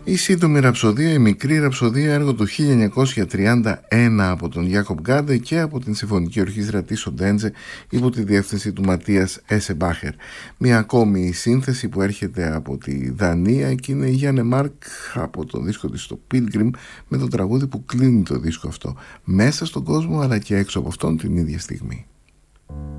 Η σύντομη ραψοδία, η μικρή ραψοδία, έργο του 1931 από τον Γιάκομ Γκάντε και από την Συμφωνική Ορχήστρα της Οντέντζε υπό τη διεύθυνση του Ματίας Εσεμπάχερ. Μια ακόμη σύνθεση που έρχεται από τη Δανία και είναι η Γιάννε Μάρκ από το δίσκο της στο Pilgrim, με το τραγούδι που κλείνει το δίσκο αυτό, μέσα στον κόσμο αλλά και έξω από αυτόν την ίδια στιγμή.